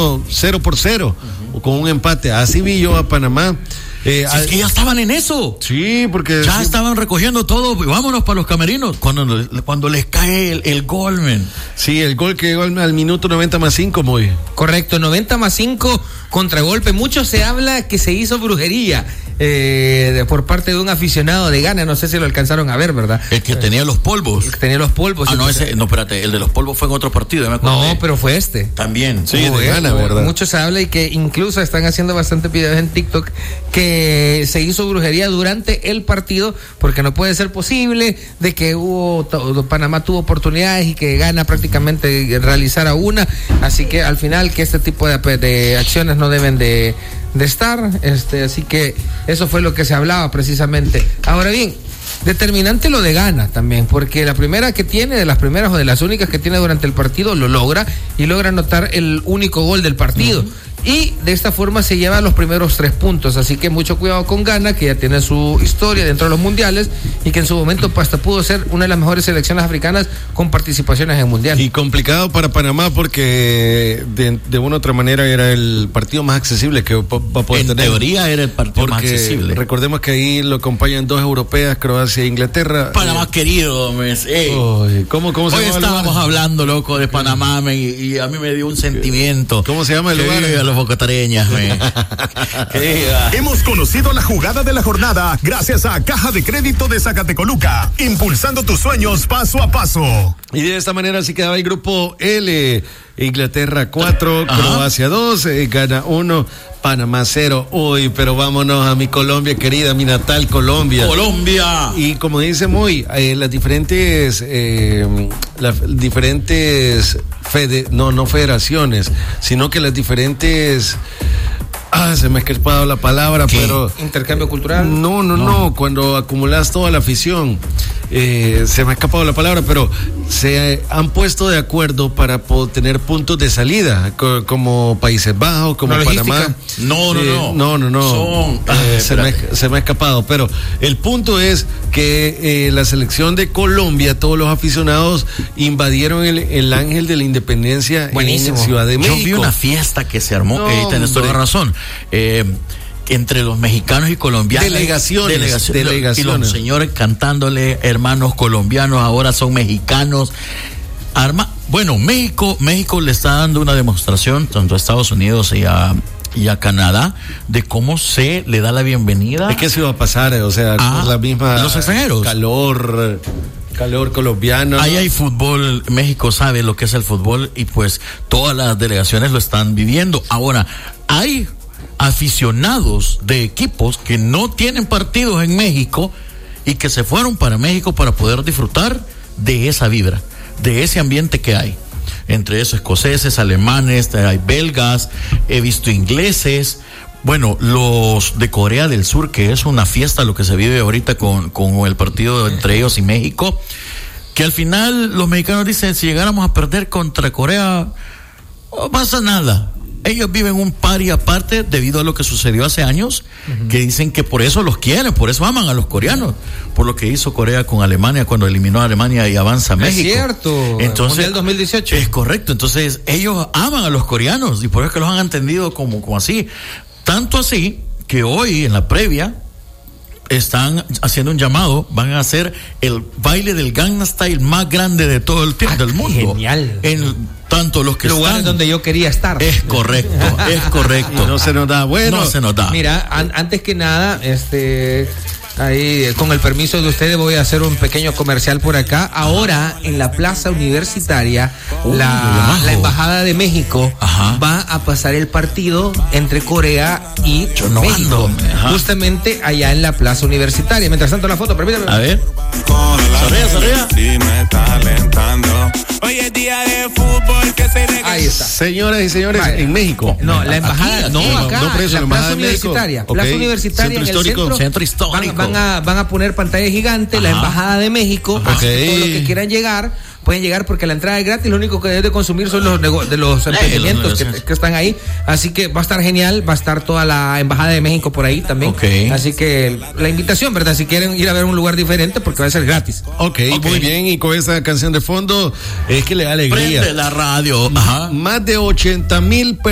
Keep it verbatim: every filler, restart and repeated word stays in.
uno, cero por cero, uh-huh. o con un empate. Así vi yo a Panamá. Eh, si es que ya estaban en eso. Sí, porque ya sí. estaban recogiendo todo. Vámonos para los camerinos. Cuando, cuando les cae el, el gol, men. Sí, el gol que llegó al, al minuto noventa más cinco, muy. Correcto, noventa más cinco, contragolpe. Mucho se habla que se hizo brujería eh, de, por parte de un aficionado de Ghana. No sé si lo alcanzaron a ver, ¿verdad? El que tenía los polvos. El que tenía los polvos. Ah, no, ese, no, espérate. El de los polvos fue en otro partido. Me no, pero fue este. También. Sí, de Ghana, ¿verdad? Mucho se habla y que incluso están haciendo bastantes videos en TikTok que se hizo brujería durante el partido, porque no puede ser posible de que hubo Panamá tuvo oportunidades y que Ghana prácticamente realizara una, así que al final que este tipo de, de acciones no deben de, de estar, este, así que eso fue lo que se hablaba precisamente. Ahora bien, determinante lo de Ghana también, porque la primera que tiene, de las primeras o de las únicas que tiene durante el partido, lo logra y logra anotar el único gol del partido. Uh-huh. Y de esta forma se lleva los primeros tres puntos, así que mucho cuidado con Ghana, que ya tiene su historia dentro de los mundiales y que en su momento hasta pudo ser una de las mejores selecciones africanas con participaciones en mundial. Y complicado para Panamá porque de, de una u otra manera era el partido más accesible que va a poder en tener. En teoría era el partido porque más accesible. Recordemos que ahí lo acompañan dos europeas, Croacia e Inglaterra. Panamá, eh, querido, mes, hey. Oy, ¿cómo, cómo se Hoy llama estábamos el lugar? hablando, loco, de Panamá, me, y a mí me dio un sentimiento. ¿Cómo se llama el lugar? A los bocotareñas, Hemos conocido la jugada de la jornada gracias a Caja de Crédito de Zacatecoluca, impulsando tus sueños paso a paso. Y de esta manera así quedaba el grupo L. Inglaterra cuatro, Croacia dos, eh, Ghana uno, Panamá cero. Uy, pero vámonos a mi Colombia querida, mi natal Colombia. Colombia. Y como dice muy, eh, las diferentes, eh, las diferentes fede, no, no federaciones, sino que las diferentes... Ah, se me ha escapado la palabra, ¿qué? Pero... ¿Intercambio cultural? No, no, no, no. Cuando acumulas toda la afición, eh, se me ha escapado la palabra, pero se han puesto de acuerdo para poder tener puntos de salida, co- como Países Bajos, como ¿No Panamá. No, no, eh, no. No, no, no. Son, ah, eh, se, me, se me ha escapado, pero el punto es que eh, la selección de Colombia, todos los aficionados invadieron el, el Ángel de la Independencia. Buenísimo. En Ciudad de México. Yo vi una fiesta que se armó, No, eh, tenés toda la hombre. razón. Eh, entre los mexicanos y colombianos. Delegaciones, delegaciones, delegaciones. Y los señores cantándole, hermanos colombianos, ahora son mexicanos. Arma, bueno, México, México le está dando una demostración tanto a Estados Unidos y a y a Canadá de cómo se le da la bienvenida. Es que eso iba a pasar, o sea, a la misma los extranjeros. Calor, calor colombiano. Ahí hay fútbol, México sabe lo que es el fútbol y pues todas las delegaciones lo están viviendo. Ahora, hay aficionados de equipos que no tienen partidos en México y que se fueron para México para poder disfrutar de esa vibra, de ese ambiente que hay. Entre esos escoceses, alemanes, hay belgas, he visto ingleses, bueno, los de Corea del Sur, que es una fiesta lo que se vive ahorita con, con el partido entre ellos y México, que al final los mexicanos dicen, si llegáramos a perder contra Corea, no pasa nada. Ellos viven un pari aparte debido a lo que sucedió hace años, uh-huh. que dicen que por eso los quieren, por eso aman a los coreanos, por lo que hizo Corea con Alemania cuando eliminó a Alemania y avanza a México. Es cierto. Entonces, Mundial dos mil dieciocho. Es correcto. Entonces ellos aman a los coreanos y por eso es que los han entendido como, como así. Tanto así que hoy en la previa están haciendo un llamado, van a hacer el baile del Gangnam Style más grande de todo el tiempo, ah, del mundo. Genial. En tanto los que lugares están donde yo quería estar. Es correcto, es correcto. Y no se nos da, bueno. No se nos da. Mira, an- antes que nada, este... ahí, con el permiso de ustedes, voy a hacer un pequeño comercial por acá. Ahora, en la Plaza Universitaria, uh, la, la Embajada de México Ajá. va a pasar el partido entre Corea y Yo no México. ando. Justamente allá en la Plaza Universitaria. Mientras tanto, la foto, permítame. A ver. Sonría, sonría. Hoy es día de fútbol que se regresa. Ahí está. Señoras y señores, Vale. en México. No, la embajada, Aquí, aquí, no, no, acá, no, por eso, la, la embajada Plaza de México. Universitaria. Okay. Plaza Universitaria Centro en el histórico. centro. Centro histórico. Van, van, a, van a poner pantalla gigante, Ajá. la Embajada de México. Ajá. Así que Okay. todos los que quieran llegar, pueden llegar porque la entrada es gratis. Lo único que deben de consumir son los nego- de los emprendimientos los que, negocios. que están ahí. Así que va a estar genial. Va a estar toda la Embajada de México por ahí también. Okay. Así que la invitación, ¿verdad? Si quieren ir a ver un lugar diferente, porque va a ser gratis. Ok, Ok. muy bien. Y con esa canción de fondo, es que le da alegría. Prende la radio. Ajá. Más de ochenta mil